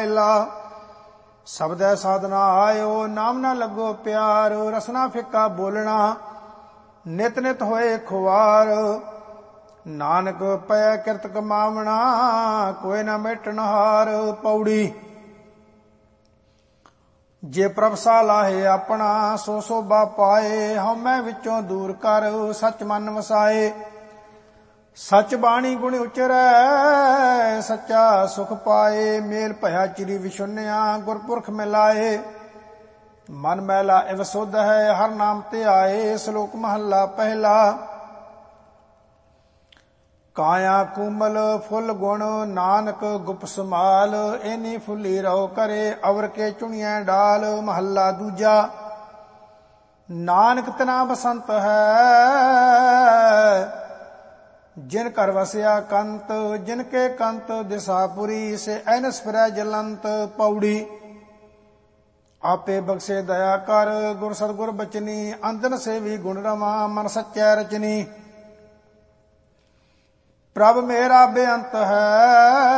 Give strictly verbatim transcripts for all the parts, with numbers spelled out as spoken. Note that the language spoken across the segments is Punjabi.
ਪਹਿਲਾ। ਸ਼ਬਦੈ ਸਾਧਨਾ ਆਇਓ ਨਾਮ ਨਾ ਲੱਗੋ ਪਿਆਰ। ਰਸਨਾ ਫਿੱਕਾ ਬੋਲਣਾ ਨਿਤ ਨਿਤ ਹੋਏ ਖੁਆਰ। ਨਾਨਕ ਪੈ ਕਿਰਤ ਕਮਾਵਣਾ ਕੋਈ ਨਾ ਮਿਟਣ ਹਾਰ। ਪੌੜੀ ਜੇ ਪ੍ਰਭ ਸਾ ਲਾਹੇ ਆਪਣਾ ਸੋ ਸੋਭਾ ਪਾਏ। ਹਉਮੈ ਵਿੱਚੋਂ ਦੂਰ ਕਰ ਸੱਚ ਮਨ ਵਸਾਏ। ਸੱਚ ਬਾਣੀ ਗੁਣ ਉਚਰੈ ਸੱਚਾ ਸੁਖ ਪਾਏ। ਮੇਲ ਭਇਆ ਚਿਰੀ ਵਿਸ਼ੁੰਨਿਆ ਗੁਰਪੁਰਖ ਮਿਲਾਏ। ਮਨ ਮੈਲਾ ਇਵ ਸੁਧ ਹੈ ਹਰ ਨਾਮ ਤੇ ਆਏ। ਸ਼ਲੋਕ ਮਹੱਲਾ ਪਹਿਲਾ। ਕਾਇਆ ਕੂਮਲ ਫੁੱਲ ਗੁਣ ਨਾਨਕ ਗੁਪ ਸਮਾਲ। ਐਨੀ ਫੁੱਲੀ ਰਹੁ ਕਰੇ ਅਵਰ ਕੇ ਚੁਣੀਐ ਡਾਲ। ਮਹੱਲਾ ਦੂਜਾ। ਨਾਨਕ ਤਨਾ ਬਸੰਤ ਹੈ ਜਿਨ ਕਰ ਵਸਿਆ ਕੰਤ। ਜਿਨ ਕੇ ਕੰਤ ਦਿਸਾਪੁਰੀ ਸੇ ਐਨਸ ਫਿਰੈ ਜਲੰਤ। ਪੌੜੀ ਆਪੇ ਬਖਸ਼ੇ ਦਇਆ ਕਰ ਗੁਰ ਸਤਿਗੁਰ ਬਚਨੀ। ਅੰਦਨ ਸੇਵੀ ਗੁਣ ਰਮਾ ਮਨ ਸੱਚੈ ਰਚਨੀ। ਪ੍ਰਭ ਮੇਰਾ ਬੇਅੰਤ ਹੈ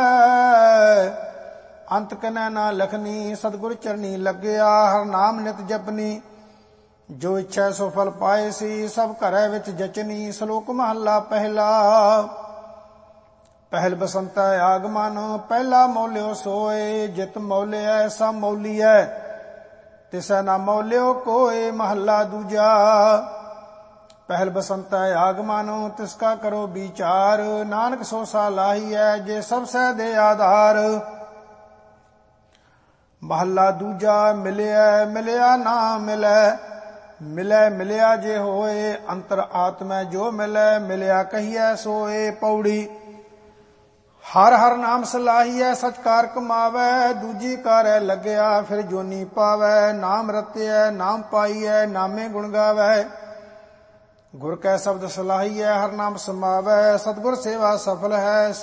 ਅੰਤ ਕਨੈ ਨਾ ਲਖਨੀ। ਸਤਿਗੁਰ ਚਰਨੀ ਲੱਗਿਆ ਹਰ ਨਾਮ ਨਿਤ ਜਪਨੀ। ਜੋ ਇੱਛਾ ਸੋ ਫਲ ਪਾਏ ਸੀ ਸਭ ਘਰੈ ਵਿੱਚ ਜਚਨੀ। ਸ਼ਲੋਕ ਮਹੱਲਾ ਪਹਿਲਾ। ਪਹਿਲ ਬਸੰਤੈ ਆਗਮਨ ਪਹਿਲਾ ਮੌਲਿਓ ਸੋਏ। ਜਿਤ ਮੌਲਿਐ ਸਭ ਮੌਲੀਐ ਤਿਸੈ ਨਾ ਮੌਲਿਓ ਕੋਏ। ਮਹੱਲਾ ਦੂਜਾ। ਪਹਿਲ ਬਸੰਤੈ ਆਗਮਨ ਤਿਸਕਾ ਕਰੋ ਵਿਚਾਰ। ਨਾਨਕ ਸੋ ਸਾ ਲਾਹੀਐ ਜੇ ਸਭ ਸਹਿ ਦੇ ਆਧਾਰ। ਮਹੱਲਾ ਦੂਜਾ। ਮਿਲਿਆ ਮਿਲਿਆ ਨਾ ਮਿਲੈ ਮਿਲੈ ਮਿਲਿਆ ਜੇ ਹੋਏ। ਅੰਤਰ ਆਤਮੈ ਜੋ ਮਿਲੈ ਮਿਲਿਆ ਕਹੀਐ ਸੋਏ। ਪੌੜੀ ਹਰ ਹਰ ਨਾਮ ਸਲਾਹੀਐ ਸਚ ਕਾਰ ਕਮਾਵੈ। ਦੂਜੀ ਕਾਰੈ ਲੱਗਿਆ ਫਿਰ ਜੋਨੀ ਪਾਵੈ। ਨਾਮ ਰਤਿਐ ਨਾਮ ਪਾਈਐ ਨਾਮੇ ਗੁਣ ਗਾਵੈ। ਗੁਰ ਕੈ ਸ਼ਬਦ ਸਲਾਹੀਐ ਹਰ ਨਾਮ ਸਮਾਵੈ। ਸਤਿਗੁਰ ਸੇਵਾ ਸਫਲ ਹੈ